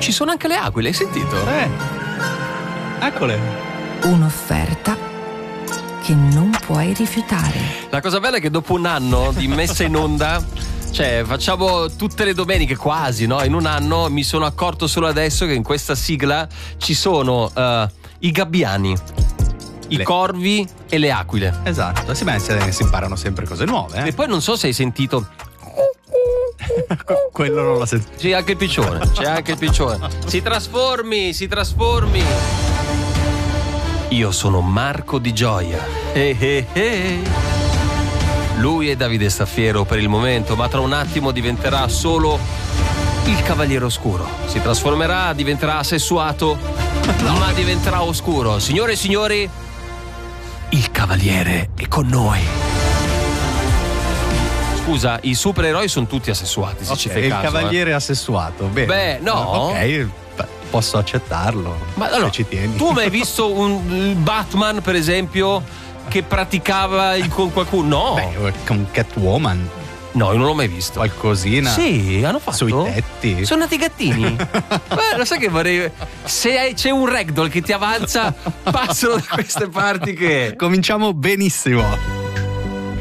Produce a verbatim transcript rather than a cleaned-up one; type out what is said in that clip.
ci sono anche le aquile, hai sentito? Eh, eccole. Un'offerta che non puoi rifiutare. La cosa bella è che dopo un anno di messa in onda, cioè facciamo tutte le domeniche quasi, no? In un anno mi sono accorto solo adesso che in questa sigla ci sono uh, i gabbiani, i le... corvi e le aquile. Esatto, sì, beh, si imparano sempre cose nuove, eh? E poi non so se hai sentito quello non l'ho sentito. C'è anche il piccione, c'è anche il piccione. Si trasformi, si trasformi. Io sono Marco Di Gioia. Eh, eh, eh. Lui è Davide Staffiero per il momento, ma tra un attimo diventerà solo il Cavaliere Oscuro. Si trasformerà, diventerà assessuato, no. ma diventerà oscuro. Signore e signori, il Cavaliere è con noi. Scusa, i supereroi sono tutti assessuati, se okay, ci fai il caso. Il Cavaliere eh. assessuato. Bene. Beh, no. Ok, posso accettarlo. Ma allora, ci tieni. Tu mai visto un Batman, per esempio, che praticava il con qualcuno? No. Beh, con Catwoman. No, io non l'ho mai visto. Qualcosina. Sì, hanno fatto. Sui tetti. Sono nati i gattini. Beh, lo sai che vorrei. Se c'è un ragdoll che ti avanza, passano da queste parti che. Cominciamo benissimo.